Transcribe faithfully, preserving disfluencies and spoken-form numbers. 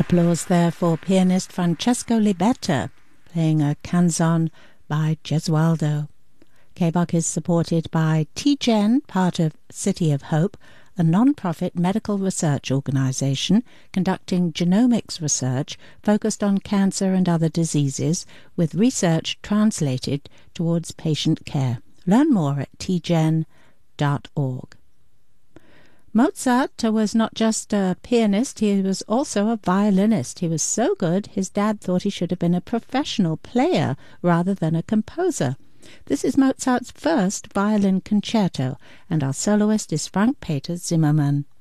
Applause there for pianist Francesco Libetta, playing a canzon by Gesualdo. K B O C is supported by T G E N, part of City of Hope, a non-profit medical research organization conducting genomics research focused on cancer and other diseases, with research translated towards patient care. Learn more at t g e n dot org. Mozart was not just a pianist, he was also a violinist. He was so good, his dad thought he should have been a professional player rather than a composer. This is Mozart's first violin concerto, and our soloist is Frank Peter Zimmermann.